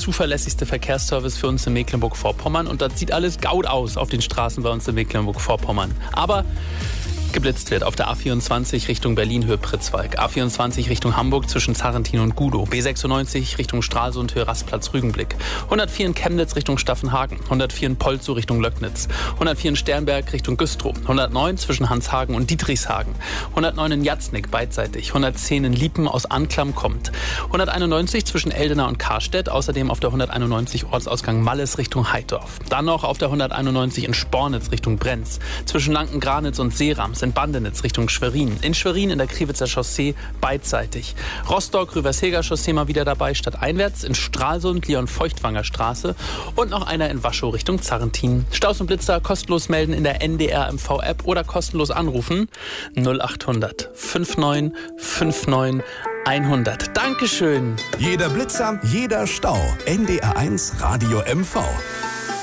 zuverlässigste Verkehrsservice für uns in Mecklenburg-Vorpommern und das sieht alles gaut aus auf den Straßen bei uns in Mecklenburg-Vorpommern. Aber geblitzt wird auf der A24 Richtung Berlin Höhe Pritzwalk, A24 Richtung Hamburg zwischen Zarrentin und Gudow, B96 Richtung Stralsund Höhe Rastplatz Rügenblick, 104 in Chemnitz Richtung Staffenhagen, 104 in Polzow Richtung Löcknitz, 104 in Sternberg Richtung Güstrow, 109 zwischen Hanshagen und Dietrichshagen, 109 in Jatznick beidseitig, 110 in Liepen aus Anklam kommt, 191 zwischen Eldena und Karstedt, außerdem auf der 191 Ortsausgang Malles Richtung Heidorf. Dann noch auf der 191 in Spornitz Richtung Brenz, zwischen Lanken-Granitz und Seerams in Bandenitz Richtung Schwerin. In Schwerin in der Kriwitzer Chaussee beidseitig. Rostock-Rüversheger Chaussee mal wieder dabei, stadteinwärts. In Stralsund, Leon-Feuchtwanger Straße. Und noch einer in Waschow Richtung Zarrentin. Staus und Blitzer kostenlos melden in der NDR MV-App oder kostenlos anrufen 0800 59 59 100. Dankeschön. Jeder Blitzer, jeder Stau. NDR1 Radio MV.